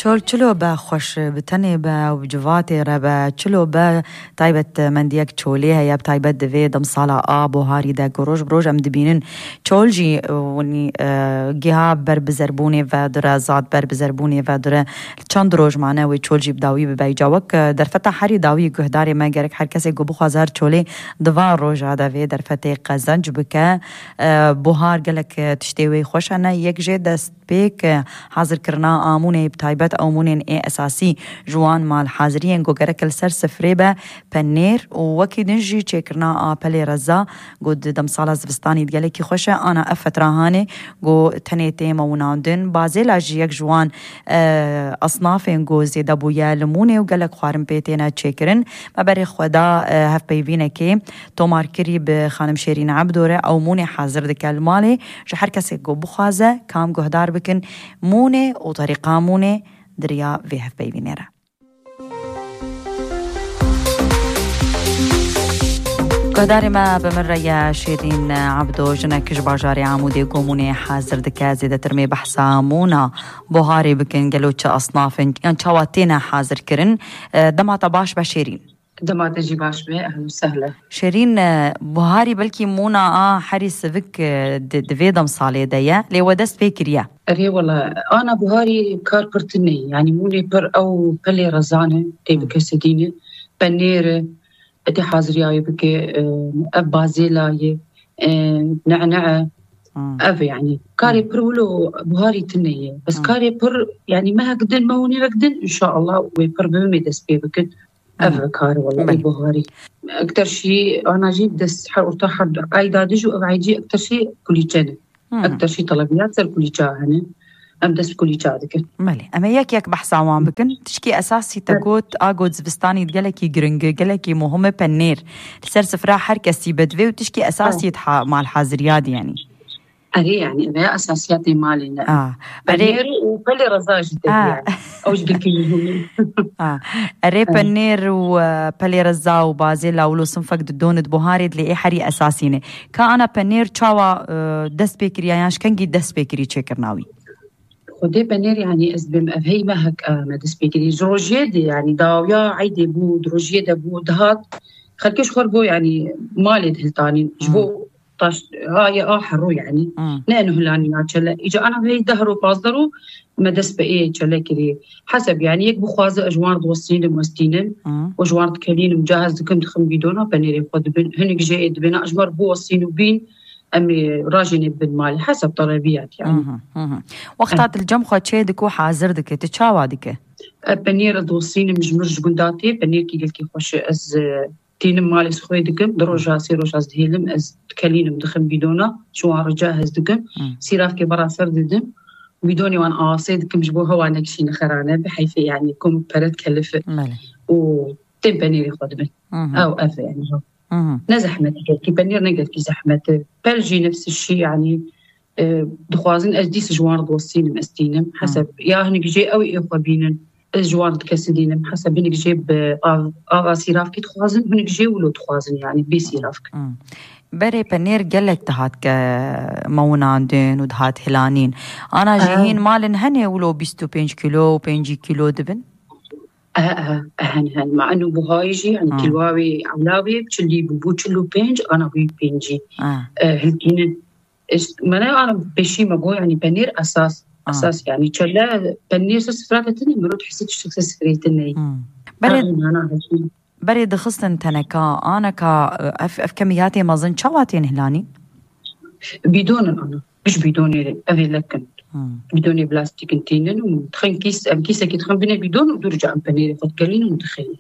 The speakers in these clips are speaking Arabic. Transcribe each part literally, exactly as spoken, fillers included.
چول چلو با خوش بتنی با وجواتی ربا چلو با تایبت مندیک چولی هیا بتایبت دوی دم سالا آب و هاری دا گروش بروش ام دبینن چول جی ونی گیها بر بزربونی و دره زاد بر بزربونی و دره چند روش معنی و چول جی بداوی ببای جاوک در فتح هری داوی گهداری ما گرک هر کسی گو بخوازار چولی دوان روش عدوی در فتح قزنج بکه بوهار گلک تشتیوی خوشانه یک جه دست بیک حاضر کرنا آمونه بتایبت آمونین ای اساسی جوان مال حاضرین گو گرکل سر سفره به پنیر و وکی دنجی چه کرنا آپلی رزا گو دم سالا زبستانی دیگه کی خوشه آنا افتراهانه گو تنه تیم و ناندن بازی لاجی یک جوان اصناف گو زیده بویا لمونه و گلک خوارم پیتینا چه کرن ما بری خدا هف بیوینه که تومار کری به خانم شیرین عبدوره آمونه حاضر دکل مالی جو هر کسی گو بخوازه کام گهدار بکن مونه و طریقه مونه دریا وی هف بیوینه را گهدار ما بمره یا شیرین عبدو جنکش باجاری عمودی گومونه حاضر دکه زیده ترمی بحثا مونا بوهاری بکن گلو چه اصنافن یعنی چواتین حاضر کرن دماتا باش با شیرین دماتا جی باش به اهلا وسهلا شیرین بوهاری بلکی مونا آه حری سوک دویدم ساله دیا لیو دست فکریه اري والله انا بوهاري كار برتني يعني موني بر او بلي رزانه تي بكسدينه بنيره اتي حاضرياي بك ابازيلاي نعنعه اف يعني كاري برولو بوهاري تنيه بس كاري بر يعني ما هقدن ما هوني بقدن ان شاء الله ويبر بمي دس بيبك اف كاري والله بوهاري اكثر شيء انا جيت دس حرقت حد ايدا دجو ابعيجي اكثر شيء كلي جنه اكثر شيء طلبيات سر كلي جاهنه ام دس كلي جادك مالي اما ياك ياك بحث عوام بكن تشكي اساسي تقوت اغود زبستاني دقلكي جرنج قلكي مهمه بنير سر سفرا حركسي بدوي وتشكي اساسي مع الحاضريات يعني أري يعني ما أساسياتي مالنا آه بنير وبلي رزاج آه. يعني أوش بكيهم آه أري بنير وبلي رزا وبازيلا ولو صنفك دون بوهاري دلي حري أساسينه كأنا بنير تشاوا دست بكري يانش كنجي دست بكري تشكرناوي خدي بنير يعني أزبم أفهي ما هك ما دست بكري دروجيد يعني داويا عيدي بو دروجيد بو دهات خلكش خربو يعني مالي دهلتاني جبو طاش هاي آخرو يعني نانه هلاني ناتشلا إجا أنا بهي دهرو باصدرو ما دس بقية تشلا كري حسب يعني يك بخوازة أجوان دوصين موستين وجوان تكلين مجهز دكم دخم بيدونا بنيري خد بن هنيك جاي دبنا أجمر بو وصين وبين أمي راجني بالمال حسب طلبيات يعني وقتات الجم خد شيء دكو حاضر دك تتشاوا دك بنير دوصين مجمرج جنداتي بنير كي قلت خوش أز تينم مالي سخوي دكم دروجا سيروج از دهيلم از تكلينم دخم بيدونا شو رجاهز دكم سيراف كي برا سرد دم بيدوني وان آسي دكم جبو هوا نكشين خرانة بحيث يعني يكون برد كلفة و تم بنيري خدمة أو أف يعني هو نزحمة كي بنير نقدر كي زحمة بلجي نفس الشيء يعني دخوازن أجديس جوان دوصين مستينم حسب يا هنك جي أو إيقوا بينن الجوار تكسدين حسب هنك جيب آغا سيراف كي تخوازن هنك جي ولو تخوازن يعني بي سيرافك بري بنير قلك تهات كموناندين ودهات هلانين أنا جيهين آه. مالن هني ولو بيستو بينج كيلو وبينجي كيلو دبن اه اه هن هن مع انه بهايجي يعني آه. كيلواوي علاوي بتشلي ببو تشلو بينج انا بي بينجي اه, آه هلكين مانا انا بشي ما بو يعني بنير اساس آه. أساس يعني تشلا بنير سفراتني مرود حسيت الشخص سفريتني بريد بريد خصن تنكا أنا كا أف أف كمياتي ما ظن شواتين هلاني بدون أنا مش بدون أبي لكن بدون بلاستيك انتينن ومتخين كيس أم كيسة كي تخن بيني بدون ودرجة أم بنير فتقلين ومتخين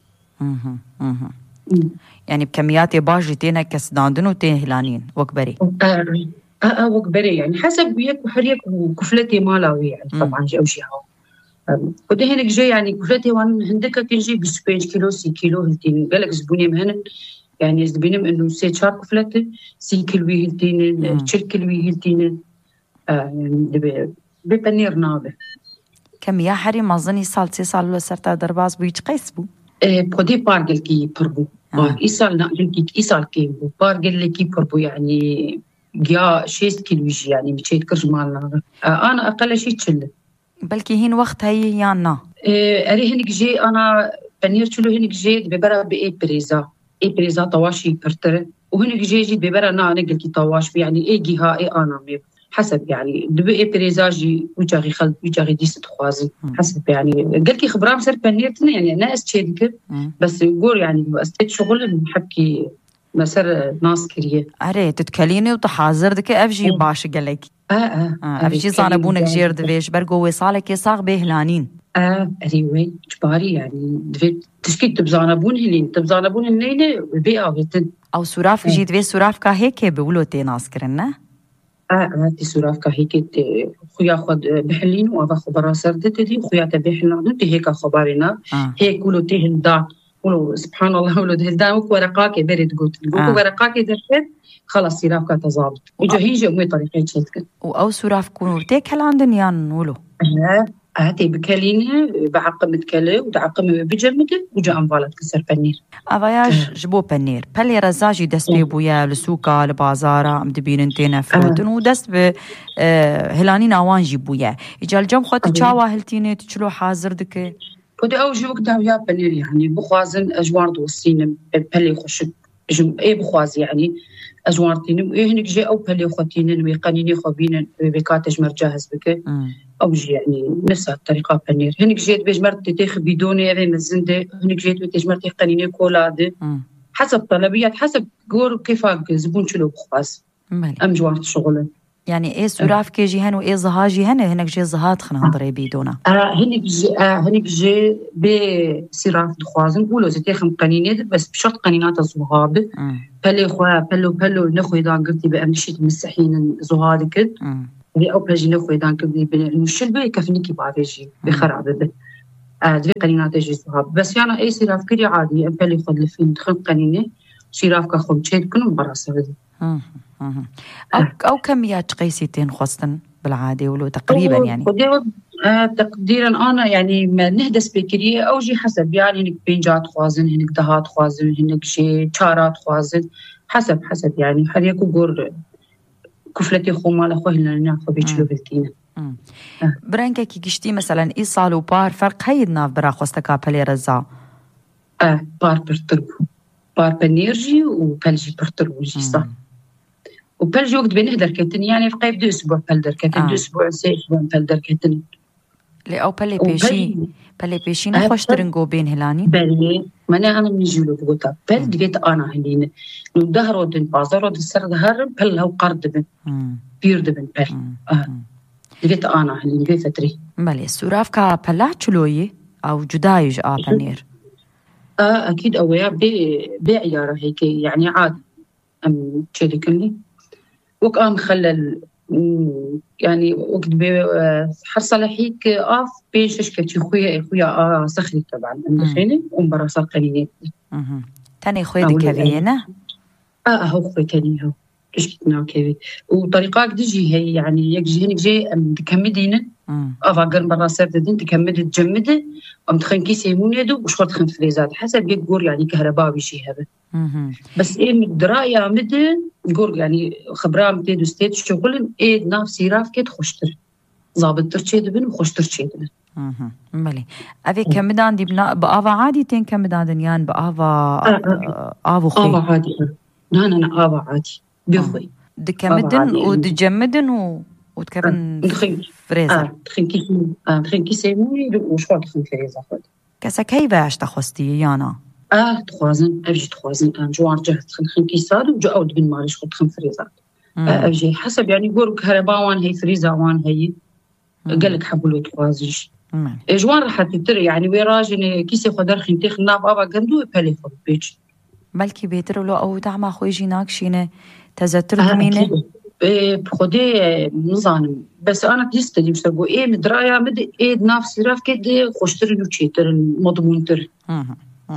يعني بكمياتي باجي تينا كسداندن وتين هلانين وكبري آه. اه اه وكبري يعني حسب وياك وحريك وكفلتي مالاوي يعني طبعا جي او شي هاو ودي هناك جاي يعني كفلتي وان هندكا كنجي بسبين كيلو سي كيلو هلتين قالك زبوني مهنن يعني زبينم انه سي شار كفلتي سي كيلوي هلتين تشل كيلوي هلتين آه يعني ببنير نابه كم يا حري ما ظني صال سي صال ولا سرتا درباز بيج قيسبو اه بودي بارجل كي بربو آه. إيصال نقل كي إيصال كي بارجل كي بربو يعني جا شيست كيلوجي يعني مشيت كرج مالنا آه أنا أقل شيء تشل بلكي هين وقت هي يانا أري هنك جي أنا بنير شلو هنك جي ببرا بإيه بريزا إيه بريزا طواشي برتر وهنك جي جي ببرا نا نقل كي طواش يعني إيه جهة إيه أنا مي حسب يعني دبي إيه بريزا جي وجاغي خلد وجاغي ديس تخوازي حسب يعني قال كي خبرام سر بنيرتنا يعني أنا أستشهد بس يقول يعني أستشهد شغل محكي مسار ناس كريه أري تتكليني وتحاضر دك أفجي باش قالك آه آه أفجي زانبونك جير دفيش برجو وصالك يصاغ بهلانين آه أري وين جباري يعني دفيت تشكيت تبزانبون هلين تبزانبون هلين بيئة بتن أو سراف جيت في سراف كهيك بقولوا تناس كرنا آه آه تي سراف كهيك خويا خد بحلين وأبا خبرا سردت دي خويا تبحلنا دي هيك خبرنا آه. هيك ولو تهندا ولو سبحان الله ولو تهندا ورقاك بريد قلت آه. ورقاك درت خلاص سراف كتظابط وجهيجة ومي طريقة شتك أو سراف كونوا تيك هل عندن يان ولو آه هاتي بكاليني بعقم متكلي وتعقم بجمده وجا انفالت كسر بنير افياج جبو بنير بلي رزاجي دس بي بويا لسوكا لبازارا ام دبين انتنا فروتن ودس ب هلاني ناوان جيبويا اجال جم خط تشاوا هلتيني تشلو حاضر دك ودي او جوك دا ويا بنير يعني بخوازن اجوار دوسين بلي خش جم اي بخواز يعني اجوارتين ايه هنك جي او بلي خوتين ويقنيني خوبين بكاتج مرجاهز بك أو جي يعني نفس الطريقة بنير هنك جيت بجمرت تتاخ بدوني أبي مزندة هنك جيت بتجمرت قنينة كولادة حسب طلبيات حسب قور كيف زبون شلو بخواز أم جوارت شغله يعني إيه سراف كي جيهن وإيه زهاجي هن هنك جي زهات خنا نضري بيدونا آه هنك جي آه هنك جي بسراف دخوازن قولوا زتاخ قنينة بس بشرط قنينات الزهاب بلي خوا بلو بلو نخوي دان قلتي بأمشيت مسحين زهاد كد اللي أو بلاجي نخوي دان كبني بالمشل بي كفني كي بعرجي بخراب به آه ذي قنينات جي صحاب بس يعني أي سراف كري عادي أبلي خد لفين دخل قنينة سراف كخم تشيد كنون براسه ذي أو أو كميات قيسيتين خاصة بالعادة ولو تقريبا يعني آه تقديرا أنا يعني ما نهدس بكريه أو جي حسب يعني هنك بينجات خوازن هنك دهات خوازن هنك شي شارات خوازن حسب حسب يعني حريكو قور كفلتي خوما لأخوه لنا ناخو بيشلو بالتينة برانكا كي كشتي مثلا إيصال وبار فرق هيد ناف برا خوستكا بلي رزا آه بار برتربو بار بنيرجي وبلجي برتربو جي صح وبلجي وقت بنهدر كتن يعني في قيب دو أسبوع بلدر كتن آه. دو أسبوع سي أسبوع بلدر كتن لي أو بلي بيشي بلي بيشي نخوش ترنقو بين هلاني بلي مانا أنا منجولو بقوتا بل دقيت أنا هلين نو دهرو دن بازارو دن سر دهر بل هو قرد بن بير دبن بل آه. دقيت أنا هلين دقيت فتري بلي السوراف كا بلا تشلوي أو جدايج آ بنير آه أكيد أويا بي بعيارة هيك يعني عاد أم تشيلي كلي وك أم خلل يعني وقت بحرصل هيك آف بيش شكتي خويا خويا آه سخري طبعا عندخيني ومبرصة قليلة تاني خويا دي كافينا آه هو خويا كاني هو تشكتنا كافي وطريقة ديجي هي يعني يجي هنك جي دكمدينه أفاقر مرة سرد دين تكمد تجمده أم تخن كيس يمون يدو وشخور تخن فريزات حسب يقول يعني كهرباء بشي هذا بس إيه مدرايا مدة يقول يعني خبرام تيدو ستيت شغل إيه نفسي راف كيد خوشتر ضابط ترشيد بن وخوشتر شيد بن مالي أبي كمدان دي بنا بآفا عادي تين كمدان دنيان بآفا آفو خوي آفا عادي لا لا لا آفا عادي بيخوي دكمدن ودجمدن و وتكرن فريزر آه تخن كيس آه تخن كيس يموني وشخور تخن فريزر خود كسا كيف عش تخوستي يانا آه تخوازن أبجي تخوازن آه جوار جهة تخن خن كيساد وجو أود بن مالش خود تخن فريزر آه أبجي حسب يعني يقول كهرباء وان هي فريزر وان هي قالك حبولو تخوازيش جوار راح تتر يعني ويراجني كيسي خدر خن تخن ناف أبا قندو بالي خود بيج بلكي بيتر لو أو دعما خوي جيناك شينه تزتر كمينه بخدي نظام بس أنا ديست دي مشتركوا إيه مدرايا مد إيه نفس راف كده خوشتر نوتشيتر مضمونتر آه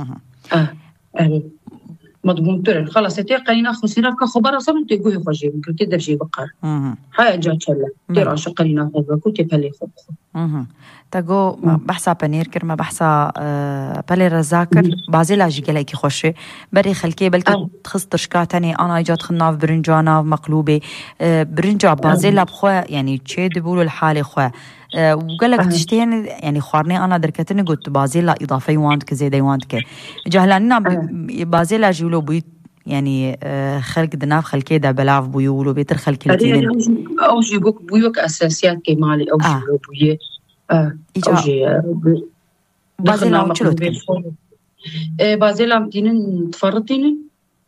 آه آه مضمونتر خلاص تيقينا خسينا كخبر أصلا تيجوه خجيب كنت تدرجي بقر هاي جات شلا ترى شقينا خبر كنت بالي خبر تجو بحثا بنير كرما بحثا بالي رزاكر بعضي لاجي جلاكي خوشة بري خلكي بلكي آه. تخص ترشكا تاني أنا إجات خناف برنجانا مقلوبة برنجا بعضي لابخوا يعني تشي دبولو الحالة خوا أه وقال لك تشتين يعني خارني أنا دركتني قلت بازيلا إضافي واندك زيدي واندك جهلاننا بازيلا جولو بيت يعني أه خلق دناف خلقي دا بلاف بيولو بيتر خلقي لتينين أو جي بوك بيوك أساسيات كمالي أو جي بو بيه أو جي بازيلا وشلوت كن بازيلا مدينين تفرطينين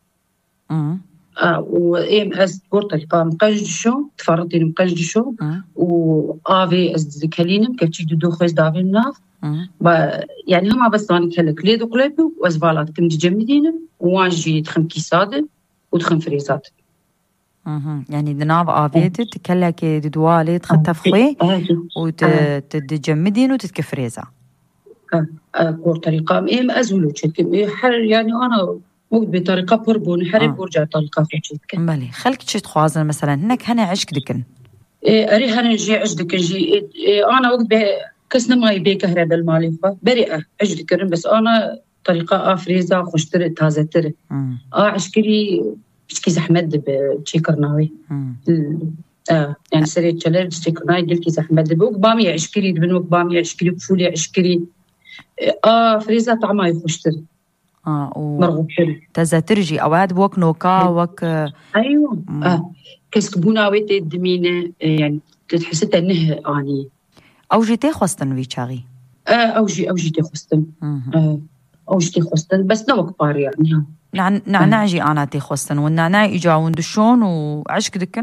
آه وإيم أز بورتاليقا مقجدشو تفرطين مقجدشو وآفي أز كلينم كتشي دو خوز دافين ناف يعني هما بس داني كلك ليدو قلبو وأزبالات كم تجمدينم وانجي تخم كيسادة وتخم فريزات يعني دناف آفي تكلك دوالي تختفخي وتتجمدين وتتكفريزا بورتاليقا إيم أزولو تشكم حر يعني أنا مود بطريقة بربون حرب آه. ورجع طلقة فوجيتك. مالي خلك شيء تخوازن مثلا هناك هنا عشق دكن. إيه أري هنا جي عشق دكن جي إيه أنا وقت كسنا ما يبي كهرباء المالفة بريئة عشق دكن بس أنا طريقة أفريزة خشتر تازة تر. آه عشكري بشكي زحمة بتشيكرناوي. آه يعني سريت شلر بتشيكرناوي دلكي زحمة بوق بامي عشكري بنوك بامي عشكري بفولي عشكري. آه فريزة طعمها يخشتر. اه و تزاترجي اوقات بوك نوكا وك ايوه مم. اه كسكبونا ويت الدمينه يعني تحس انه اني او جيتي خوستن ويچاغي اه او جي او جيتي خوستن اه او جيتي خوستن بس نو كبار يعني نعن نعناجي انا تي خوستن والنعناع يجاون دشون وعشك دكن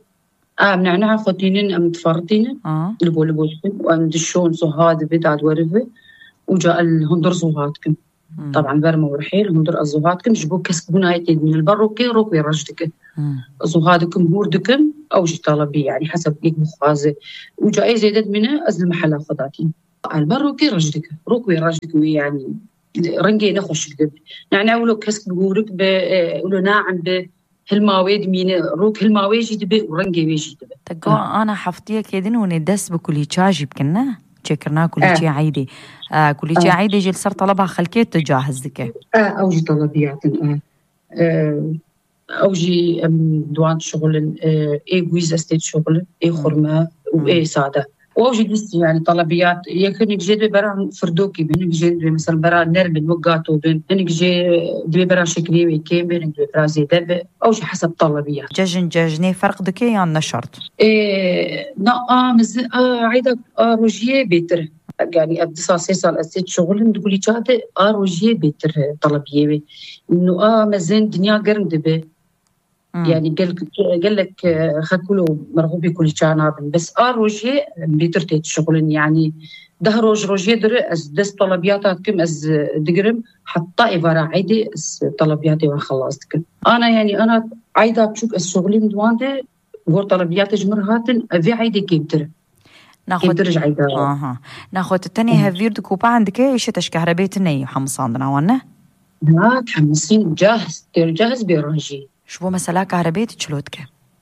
اه نعناع خوتينين ام تفرطين اه لبو لبو وام دشون صهاد بداد ورفه وجاء الهندر صهادكم طبعا برمى ورحيل هندر الزهادكم جبوا كسبوا نايتي من البروكي روكي رجدك زهادكم هوردكم او جي طلبي يعني حسب كيك مخازه وجاي زيدت منه از المحل خداتي البروكي رجدك روكي رجدك يعني رنجي نخش قد يعني اولو كسب بورك ب اولو ناعم ب هالماويد مين روك هالماوي جي دبي ورنجي ويجي دبي تقو انا حفتيه كيدن وندس بكل تشاجي بكنا تشكرنا كل شيء آه. عيدي آه كل شيء آه. عيدي جل صار طلبها خلكيت تجاهز ذكي اه اوجي طلبيات اه, آه. اوجي دوان شغل آه. اي ويز استيت شغل اي خرمه واي ساده واوجي بس يعني طلبيات يمكن جيد برا فردوكي بين جيد مثلا برا نرب الوقاتو بين انك جي دبي برا شكلي ويكيم بين برا زيد اوجي حسب طلبيات جاجن جاجني فرق دكي يعني نشرت ايه نا مز آه عيدا آه روجيه بيتر يعني أبدي سال أسيت شغل تقولي جاده آه روجيه بيتر طلبيه إنه آه مزين دنيا قرن دبي يعني قال قال لك خكلوا مرغوبي كل جانا بس آه روجيه بيتر تيت شغل يعني ده روج روجيه در أز دس طلبياتات كم أز دقرم حتى إبارة عيدي أز طلبياتي وخلاصتك أنا يعني أنا عيدا بشوف الشغلين دوانده غور طلبيات جمرهاتن أبي عيدي كيبتر ناخد اها ناخد الثاني هافير دكوبا عندك ايش تشكهربيتني حمصاندنا وانا لا تحمسين جاهز جاهز بيرجي شو مثلا كهربيت تشلوتك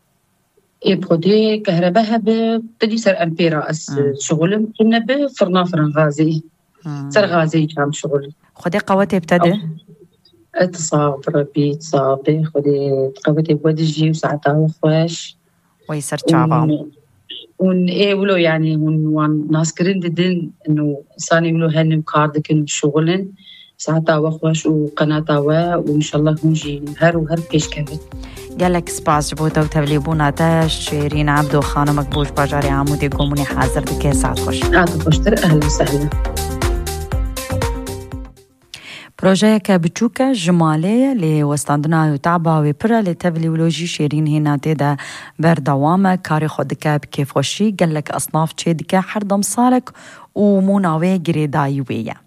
اي برودي كهرباء بتدي سر امبيرا اس شغل كنا بفرنا فرن غازي سر غازي كان شغل خدي قوتي ابتدى اتصاب ربي تصابي خدي قوتي بودجي وساعتها وخواش ويسر تشابا ون ايه ولو يعني ون ناس كرين دين انه انسان يقولوا هنم كاردك شغلن ساعتها وخواش وقناتها وان شاء الله نجي هر وهر بيش كمل قالك سباس جبوتا وتبليبونا تاش شيرين عبدو خانمك بوش باجاري عمودي قوموني حاضر دكي ساعت خوش ساعت خوشتر أهلا وسهلا بروجيكا بتشوكا جمالية لوستاندنا يتعبا وبرا لتبليولوجي شيرين هنا تيدا بردوامة كاري خودكا بكيف خوشي قالك أصناف تشيدكا حردم صالك وموناوي قريدايوية